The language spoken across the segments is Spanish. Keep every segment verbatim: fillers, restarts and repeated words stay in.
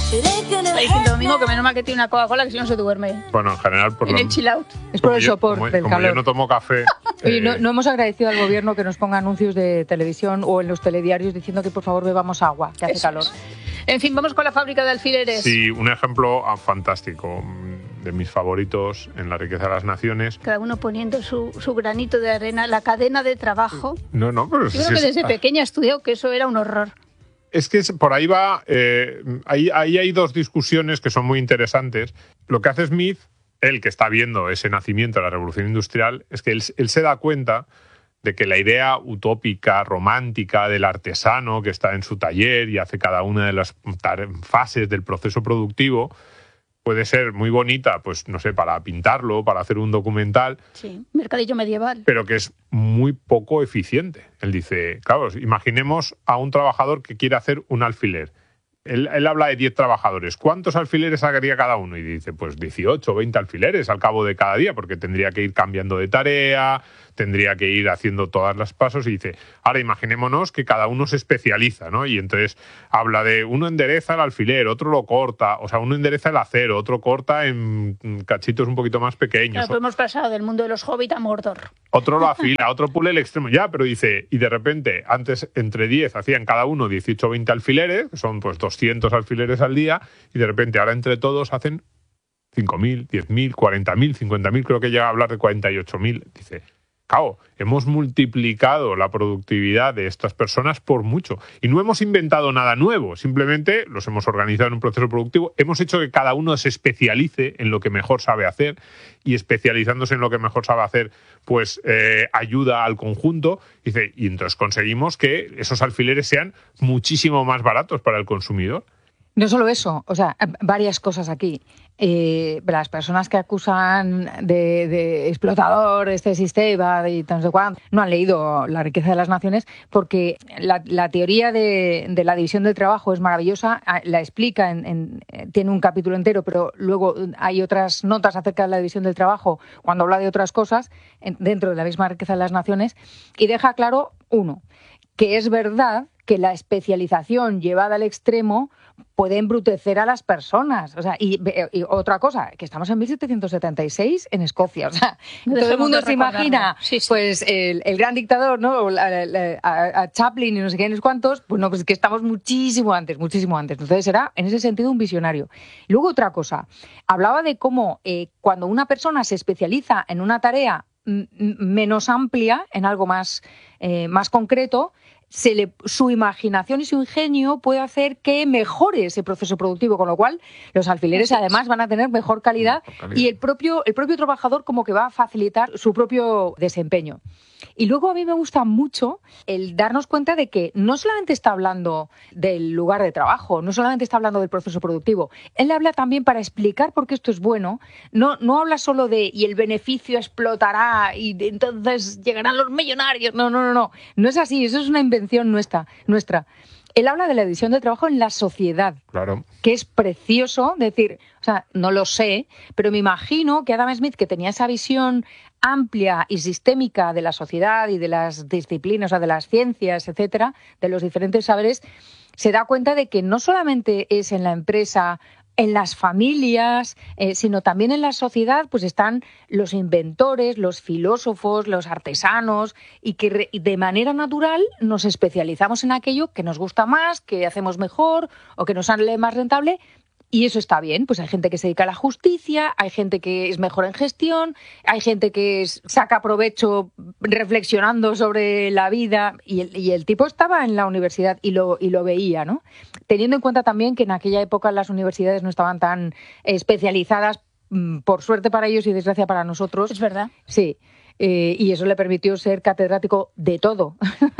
Está diciendo Domingo que menos mal que tiene una Coca-Cola, que si no se duerme. Bueno, en general por en lo, el chill out. Es por el yo, sopor como, del como calor. yo no tomo café. Oye, eh, no, no hemos agradecido al gobierno que nos ponga anuncios de televisión o en los telediarios diciendo que por favor bebamos agua, que hace Eso calor. es. En fin, vamos con la fábrica de alfileres. Sí, un ejemplo ah, fantástico, de mis favoritos en La riqueza de las naciones. Cada uno poniendo su, su granito de arena, la cadena de trabajo. No, no, pero Yo si creo que es- desde pequeña he estudiado que eso era un horror. Es que es- por ahí va, eh, ahí, ahí hay dos discusiones que son muy interesantes. Lo que hace Smith, él que está viendo ese nacimiento de la revolución industrial, es que él, él se da cuenta de que la idea utópica, romántica del artesano que está en su taller y hace cada una de las tar- fases del proceso productivo puede ser muy bonita, pues no sé, para pintarlo, para hacer un documental, Sí, mercadillo medieval. pero que es muy poco eficiente. Él dice, claro, imaginemos a un trabajador que quiere hacer un alfiler. Él, él habla de diez trabajadores. ¿Cuántos alfileres haría cada uno? Y dice, pues dieciocho o veinte alfileres al cabo de cada día, porque tendría que ir cambiando de tarea, tendría que ir haciendo todas las pasos. Y dice, ahora imaginémonos que cada uno se especializa, ¿no? Y entonces habla de uno endereza el alfiler, otro lo corta, o sea, uno endereza el acero, otro corta en cachitos un poquito más pequeños. Claro, pues hemos pasado del mundo de los hobbits a Mordor. Otro lo afila, otro pule el extremo. Ya, pero dice, y de repente, antes entre diez hacían cada uno dieciocho o veinte alfileres, que son pues doscientos alfileres al día, y de repente ahora entre todos hacen cinco mil, diez mil, cuarenta mil, cincuenta mil, creo que llega a hablar de cuarenta y ocho mil. Dice, claro, hemos multiplicado la productividad de estas personas por mucho. Y no hemos inventado nada nuevo, simplemente los hemos organizado en un proceso productivo, hemos hecho que cada uno se especialice en lo que mejor sabe hacer, y especializándose en lo que mejor sabe hacer, pues eh, ayuda al conjunto. Dice, y entonces conseguimos que esos alfileres sean muchísimo más baratos para el consumidor. No solo eso, o sea, varias cosas aquí. Eh, las personas que acusan de, de explotador este sistema y no sé cuánto, no han leído La riqueza de las naciones, porque la, la teoría de, de la división del trabajo es maravillosa, la explica, en, en, tiene un capítulo entero, pero luego hay otras notas acerca de la división del trabajo cuando habla de otras cosas en, dentro de la misma riqueza de las naciones, y deja claro, uno, que es verdad que la especialización llevada al extremo puede embrutecer a las personas. O sea, y, y otra cosa, que estamos en mil setecientos setenta y seis en Escocia. O sea, No todo el dejemos mundo de se imagina sí, sí. pues el, el gran dictador, ¿no? A, a, a Chaplin y no sé qué, no sé cuántos. Pues no, pues que estamos muchísimo antes, muchísimo antes. Entonces era, en ese sentido, un visionario. Luego otra cosa, hablaba de cómo eh, cuando una persona se especializa en una tarea m- menos amplia, en algo más, eh, más concreto, Se le, su imaginación y su ingenio puede hacer que mejore ese proceso productivo, con lo cual los alfileres además van a tener mejor calidad, Mejor calidad. y el propio, el propio trabajador como que va a facilitar su propio desempeño. Y luego a mí me gusta mucho el darnos cuenta de que no solamente está hablando del lugar de trabajo, no solamente está hablando del proceso productivo, él habla también para explicar por qué esto es bueno, no, no habla solo de y el beneficio explotará y de, entonces llegarán los millonarios, no, no, no, no, no es así, eso es una invención nuestra, nuestra. Él habla de la división del trabajo en la sociedad, Claro. que es precioso decir, o sea, no lo sé, pero me imagino que Adam Smith, que tenía esa visión amplia y sistémica de la sociedad y de las disciplinas, o sea, de las ciencias, etcétera, de los diferentes saberes, se da cuenta de que no solamente es en la empresa, en las familias, eh, sino también en la sociedad, pues están los inventores, los filósofos, los artesanos, y que re- de manera natural nos especializamos en aquello que nos gusta más, que hacemos mejor o que nos sale más rentable. Y eso está bien, pues hay gente que se dedica a la justicia, hay gente que es mejor en gestión, hay gente que es- saca provecho reflexionando sobre la vida, y el, y el tipo estaba en la universidad y lo, y lo veía, ¿no? Teniendo en cuenta también que en aquella época las universidades no estaban tan especializadas, mm, por suerte para ellos y desgracia para nosotros. Es verdad. Sí. Eh, y eso le permitió ser catedrático de todo,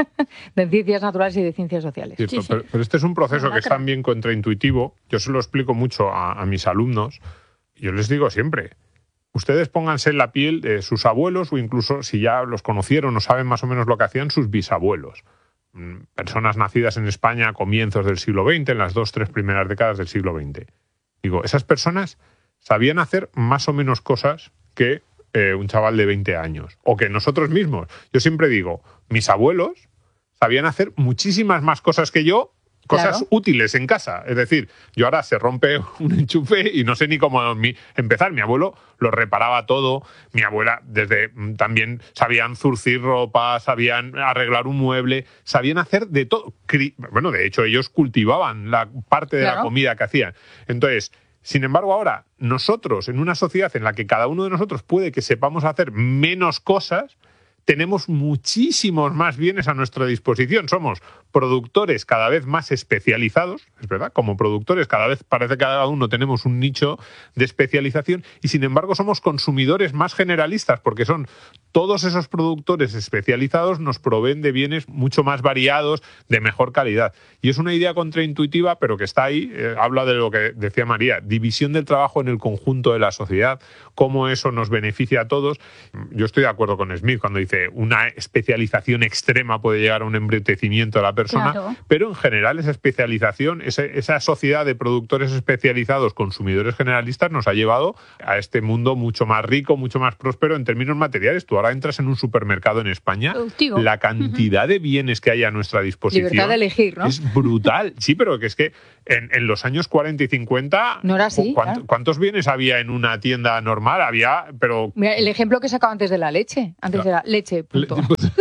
de ciencias naturales y de ciencias sociales. Cierto, Sí, sí. Pero, pero este es un proceso Una que es lacra. también contraintuitivo. Yo se lo explico mucho a, a mis alumnos. Yo les digo siempre, ustedes pónganse en la piel de sus abuelos, o incluso si ya los conocieron o saben más o menos lo que hacían sus bisabuelos. Mm, Personas nacidas en España a comienzos del siglo veinte, en las dos, tres primeras décadas del siglo veinte. Digo, esas personas sabían hacer más o menos cosas que eh, un chaval de veinte años. O que nosotros mismos. Yo siempre digo, mis abuelos sabían hacer muchísimas más cosas que yo cosas Claro. útiles en casa. Es decir, yo ahora se rompe un enchufe y no sé ni cómo mi- empezar. Mi abuelo lo reparaba todo. Mi abuela desde mm, también sabían zurcir ropa, sabían arreglar un mueble, sabían hacer de todo. Cri- Bueno, de hecho, ellos cultivaban la parte de Claro. la comida que hacían. Entonces, sin embargo, ahora nosotros, en una sociedad en la que cada uno de nosotros puede que sepamos hacer menos cosas, tenemos muchísimos más bienes a nuestra disposición. Somos productores cada vez más especializados, es verdad, como productores cada vez parece que cada uno tenemos un nicho de especialización y sin embargo somos consumidores más generalistas porque son todos esos productores especializados nos proveen de bienes mucho más variados, de mejor calidad. Y es una idea contraintuitiva, pero que está ahí, eh, habla de lo que decía María, división del trabajo en el conjunto de la sociedad, cómo eso nos beneficia a todos. Yo estoy de acuerdo con Smith cuando dice una especialización extrema puede llegar a un embrutecimiento de la persona, Claro. pero en general esa especialización, ese, esa sociedad de productores especializados, consumidores generalistas, nos ha llevado a este mundo mucho más rico, mucho más próspero en términos materiales. Tú ahora entras en un supermercado en España, Productivo. la cantidad de bienes que hay a nuestra disposición Libertad de elegir, ¿no? es brutal. Sí, pero que es que en, en los años cuarenta y cincuenta, No era así, ¿cuánto- claro. ¿cuántos bienes había en una tienda normal? Había, pero... Mira, el ejemplo que sacaba antes de la leche. Antes Claro. era leche, punto.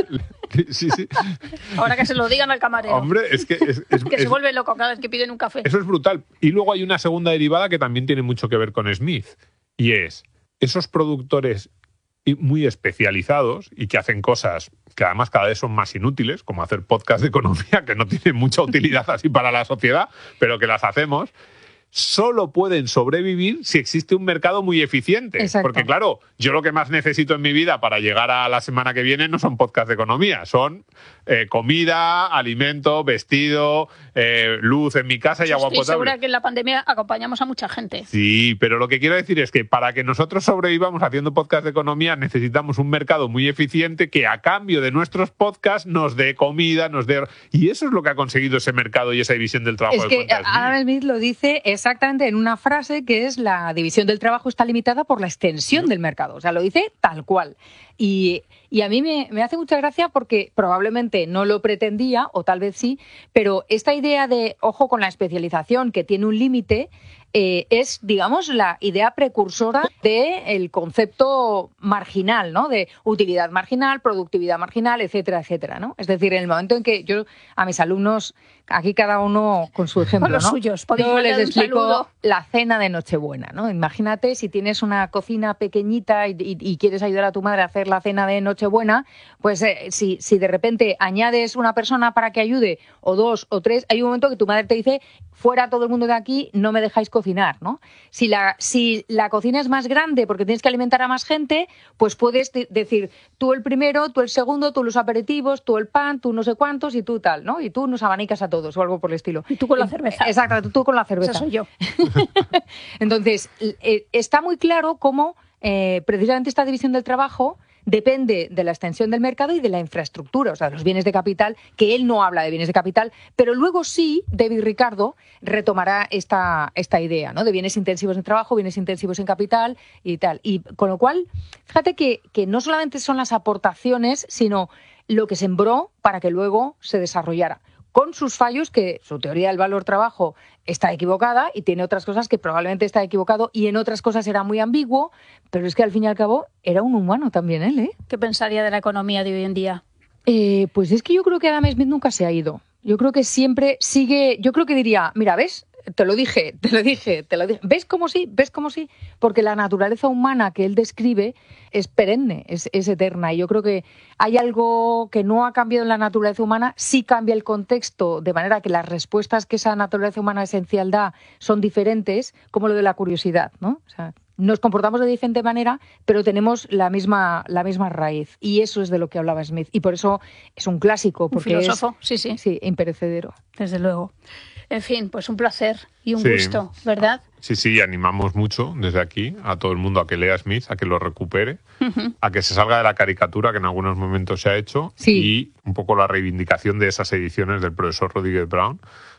Sí, sí. Ahora que se lo digan al camarero. Hombre, es que... es- es- que se es- vuelve loco cada vez que piden un café. Eso es brutal. Y luego hay una segunda derivada que también tiene mucho que ver con Smith. Y es esos productores y- muy especializados y que hacen cosas que además cada vez son más inútiles, como hacer podcast de economía, que no tienen mucha utilidad así para la sociedad, pero que las hacemos, solo pueden sobrevivir si existe un mercado muy eficiente. Exacto. Porque claro, yo lo que más necesito en mi vida para llegar a la semana que viene no son podcasts de economía, son eh, comida, alimento, vestido, eh, luz en mi casa y agua Estoy potable. segura que en la pandemia acompañamos a mucha gente. Sí, pero lo que quiero decir es que para que nosotros sobrevivamos haciendo podcast de economía necesitamos un mercado muy eficiente que a cambio de nuestros podcasts nos dé comida, nos dé... Y eso es lo que ha conseguido ese mercado y esa división del trabajo. Es de que cuentas Smith. Adam Smith lo dice exactamente en una frase que es la división del trabajo está limitada por la extensión del mercado. O sea, lo dice tal cual. Y, y a mí me, me hace mucha gracia porque probablemente no lo pretendía, o tal vez sí, pero esta idea de ojo con la especialización que tiene un límite eh, es, digamos, la idea precursora del concepto marginal, ¿no? De utilidad marginal, productividad marginal, etcétera, etcétera, ¿no? Es decir, en el momento en que yo a mis alumnos, aquí cada uno con su ejemplo, Con los ¿no? suyos. Podéis Yo les mandar un explico saludo. la cena de Nochebuena, ¿no? Imagínate si tienes una cocina pequeñita y, y- y quieres ayudar a tu madre a hacer la cena de Nochebuena, pues eh, si, si de repente añades una persona para que ayude, o dos o tres, hay un momento que tu madre te dice, fuera todo el mundo de aquí, no me dejáis cocinar, ¿no? Si la, si la cocina es más grande porque tienes que alimentar a más gente, pues puedes de- decir, tú el primero, tú el segundo, tú los aperitivos, tú el pan, tú no sé cuántos y tú tal, ¿no? Y tú nos abanicas a todos o algo por el estilo. Y tú con la cerveza. Exacto, tú, tú con la cerveza. Esa soy yo. Entonces, eh, está muy claro cómo eh, precisamente esta división del trabajo depende de la extensión del mercado y de la infraestructura, o sea, de los bienes de capital, que él no habla de bienes de capital, pero luego sí, David Ricardo retomará esta, esta idea, ¿no? De bienes intensivos en trabajo, bienes intensivos en capital y tal. Y con lo cual, fíjate que, que no solamente son las aportaciones, sino lo que sembró para que luego se desarrollara. Con sus fallos, que su teoría del valor trabajo está equivocada y tiene otras cosas que probablemente está equivocado y en otras cosas era muy ambiguo, pero es que al fin y al cabo era un humano también él, ¿eh? ¿Qué pensaría de la economía de hoy en día? Eh, pues es que yo creo que Adam Smith nunca se ha ido. Yo creo que siempre sigue, yo creo que diría, mira, ¿ves? Te lo dije, te lo dije, te lo dije. ¿Ves cómo sí? ¿Ves cómo sí? Porque la naturaleza humana que él describe es perenne, es, es eterna. Y yo creo que hay algo que no ha cambiado en la naturaleza humana, sí cambia el contexto, de manera que las respuestas que esa naturaleza humana esencial da son diferentes, como lo de la curiosidad, ¿no? O sea, nos comportamos de diferente manera, pero tenemos la misma, la misma raíz. Y eso es de lo que hablaba Smith. Y por eso es un clásico, Un porque filósofo, sí, sí, es sí, imperecedero. desde luego. En fin, pues un placer y un Sí. gusto, ¿verdad? Sí, sí, animamos mucho desde aquí a todo el mundo a que lea Smith, a que lo recupere, a que se salga de la caricatura que en algunos momentos se ha hecho Sí. y un poco la reivindicación de esas ediciones del profesor Rodríguez Brown.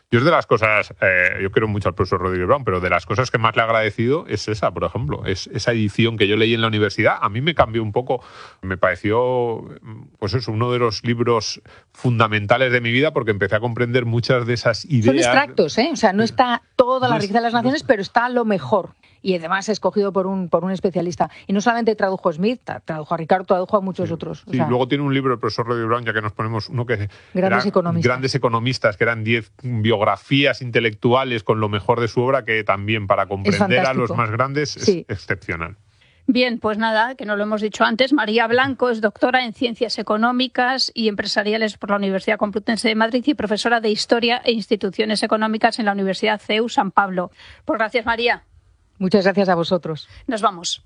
Yo es de las cosas, eh, yo quiero mucho al profesor Rodríguez Brown, pero de las cosas que más le he agradecido es esa, por ejemplo, es esa edición que yo leí en la universidad. A mí me cambió un poco, me pareció, pues eso, uno de los libros fundamentales de mi vida porque empecé a comprender muchas de esas ideas. Son extractos, ¿eh? O sea, no está toda la No es- riqueza de las naciones, no- pero está lo mejor. Y además escogido por un, por un especialista. Y no solamente tradujo a Smith, tra- tradujo a Ricardo, tradujo a muchos otros. O Sí, sea, luego tiene un libro el profesor Rodríguez Brown, ya que nos ponemos uno que Grandes era economistas. grandes economistas, que eran diez biografías intelectuales con lo mejor de su obra, que también para comprender a los fantástico. más grandes Sí. es excepcional. Bien, pues nada, que no lo hemos dicho antes, María Blanco es doctora en Ciencias Económicas y Empresariales por la Universidad Complutense de Madrid y profesora de Historia e Instituciones Económicas en la Universidad C E U San Pablo. Pues gracias, María. muchas gracias a vosotros. Nos vamos.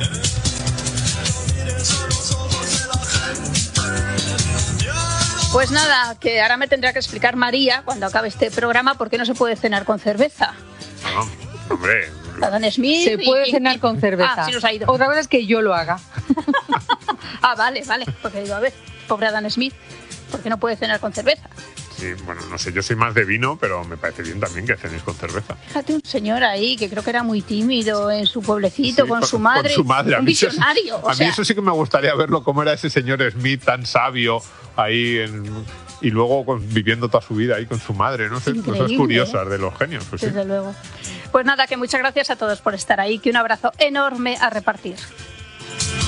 Pues nada, que ahora me tendrá que explicar María, cuando acabe este programa, por qué no se puede cenar con cerveza. No, hombre, Adam Smith. Se y- puede y- cenar con cerveza. Ah, sí nos ha ido. Otra cosa es que yo lo haga. Ah, vale, vale. Porque digo, a ver, pobre Adam Smith, ¿por qué no puede cenar con cerveza? sí, bueno, no sé, yo soy más de vino, pero me parece bien también que cenéis con cerveza. Fíjate, un señor ahí que creo que era muy tímido en su pueblecito Sí, con, su madre. Con su madre. A Un mí eso sí- visionario. o a mí sea, eso sí que me gustaría verlo, cómo era ese señor Smith tan sabio ahí en- y luego con- viviendo toda su vida ahí con su madre, no sé, Increíble, cosas curiosas ¿eh? de los genios. Pues sí. desde luego. Pues nada, que muchas gracias a todos por estar ahí, que un abrazo enorme a repartir.